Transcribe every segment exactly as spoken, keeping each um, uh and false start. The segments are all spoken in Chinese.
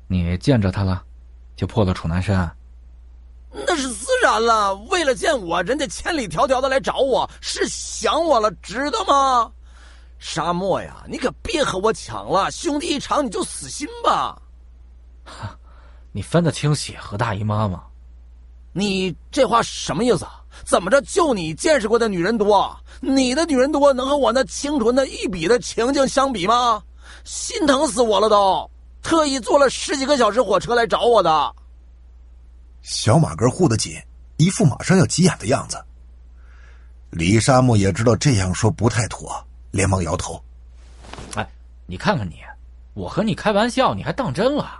你见着他了，就破了楚南山？ 那是自然了，为了见我，人家千里迢迢的来找我，是想我了，知道吗？沙漠呀，你可别和我抢了，兄弟一场你就死心吧。 你分得清血和大姨妈吗？ 你这话什么意思？怎么着就你见识过的女人多？你的女人多能和我那清纯的一比的情景相比吗？心疼死我了都，特意坐了十几个小时火车来找我的。 小马哥护得紧，一副马上要急眼的样子。李沙漠也知道这样说不太妥，连忙摇头。 哎，你看看你，我和你开玩笑，你还当真了？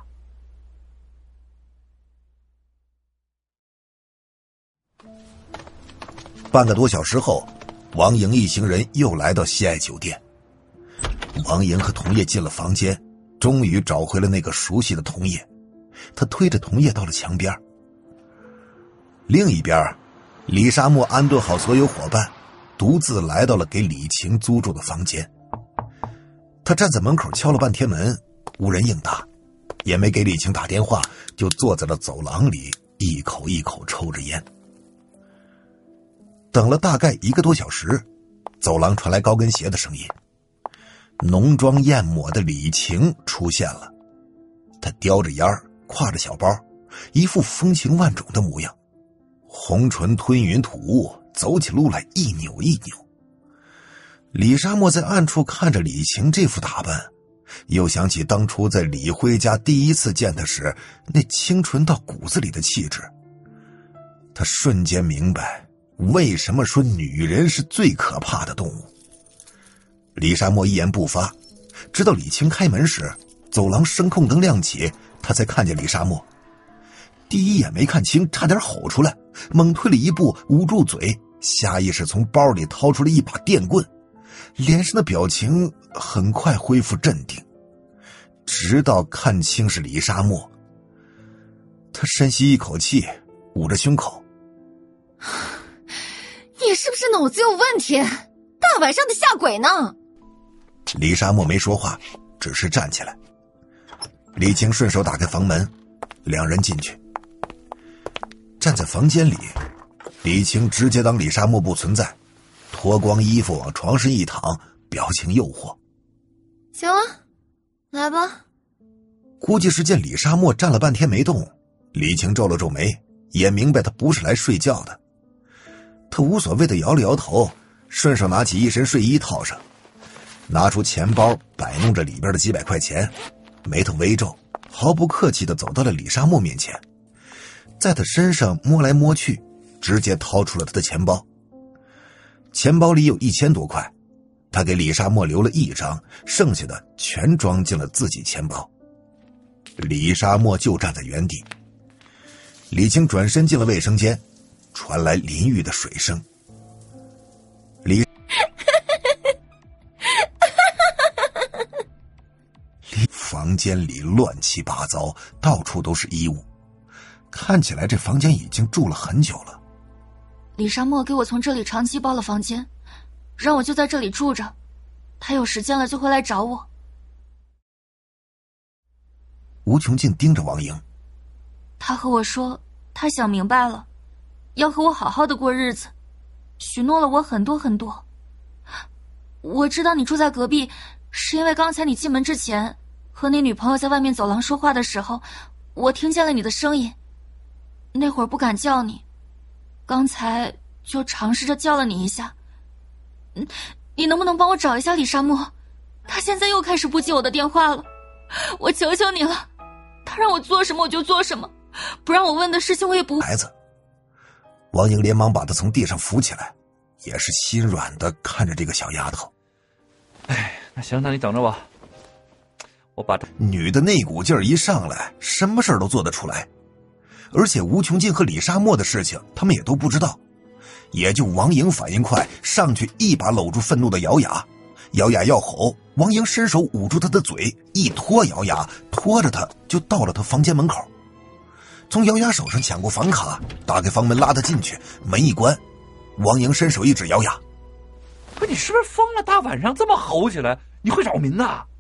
半个多小时后，王莹一行人又来到西爱酒店。王莹和童叶进了房间，终于找回了那个熟悉的童叶。他推着童叶到了墙边。另一边，李沙漠安顿好所有伙伴，独自来到了给李晴租住的房间。他站在门口敲了半天门，无人应答，也没给李晴打电话，就坐在了走廊里，一口一口抽着烟。等了大概一个多小时，走廊传来高跟鞋的声音。浓妆艳抹的李晴出现了，她叼着烟，挎着小包，一副风情万种的模样，红唇吞云吐雾，走起路来一扭一扭。李沙漠在暗处看着李晴这副打扮，又想起当初在李辉家第一次见她时那清纯到骨子里的气质，他瞬间明白为什么说女人是最可怕的动物。李沙漠一言不发，直到李晴开门时，走廊声控灯亮起，他才看见李沙漠。第一眼没看清，差点吼出来，猛退了一步，捂住嘴，下意识从包里掏出了一把电棍，脸上的表情很快恢复镇定，直到看清是李沙漠。他深吸一口气，捂着胸口。 你是不是脑子有问题？大晚上的吓鬼呢？ 李沙漠没说话，只是站起来。李晴顺手打开房门，两人进去。站在房间里，李晴直接当李沙漠不存在，脱光衣服往床上一躺，表情诱惑。 行了，来吧。 估计是见李沙漠站了半天没动，李晴皱了皱眉，也明白他不是来睡觉的。他无所谓的摇了摇头，顺手拿起一身睡衣套上，拿出钱包摆弄着里边的几百块钱，眉头微皱，毫不客气地走到了李沙漠面前，在他身上摸来摸去，直接掏出了他的钱包。钱包里有一千多块，他给李沙漠留了一张，剩下的全装进了自己钱包。李沙漠就站在原地。李晴转身进了卫生间，传来淋浴的水声。李房间里乱七八糟，到处都是衣物，看起来这房间已经住了很久了。 李沙漠给我从这里长期包了房间，让我就在这里住着，他有时间了就会来找我。 吴琼静盯着王莹， 他和我说他想明白了，要和我好好的过日子，许诺了我很多很多。我知道你住在隔壁，是因为刚才你进门之前和你女朋友在外面走廊说话的时候，我听见了你的声音，那会儿不敢叫你，刚才就尝试着叫了你一下。嗯，你能不能帮我找一下李沙漠？他现在又开始不接我的电话了，我求求你了，他让我做什么我就做什么，不让我问的事情我也不。 孩子，王莹连忙把他从地上扶起来，也是心软的看着这个小丫头。 哎，那行，那你等着我，我把这女的那股劲儿一上来，什么事儿都做得出来。而且吴琼静和李沙漠的事情他们也都不知道，也就王莹反应快，上去一把搂住愤怒的姚雅。姚雅要吼，王莹伸手捂住她的嘴，一拖姚雅，拖着她就到了她房间门口，从姚雅手上抢过房卡，打开房门拉她进去，门一关，王莹伸手一指姚雅： 不是你是不是疯了？大晚上这么吼起来，你会扰民呐？